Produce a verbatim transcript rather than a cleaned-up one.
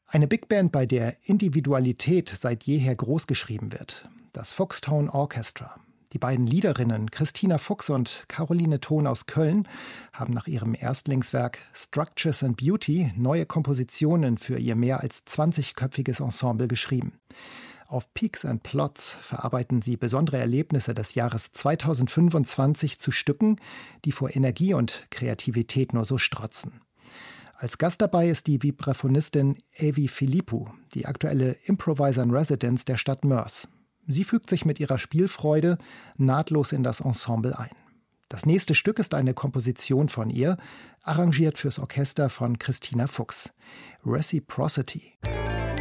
Eine Big Band, bei der Individualität seit jeher großgeschrieben wird. Das Foxtone Orchestra. Die beiden Liederinnen Christina Fuchs und Caroline Thon aus Köln haben nach ihrem Erstlingswerk Structures and Beauty neue Kompositionen für ihr mehr als zwanzigköpfiges Ensemble geschrieben. Auf Peaks and Plots verarbeiten sie besondere Erlebnisse des Jahres zweitausendfünfundzwanzig zu Stücken, die vor Energie und Kreativität nur so strotzen. Als Gast dabei ist die Vibraphonistin Evi Philippou, die aktuelle Improviser in Residence der Stadt Moers. Sie fügt sich mit ihrer Spielfreude nahtlos in das Ensemble ein. Das nächste Stück ist eine Komposition von ihr, arrangiert fürs Orchester von Christina Fuchs. Reciprocity.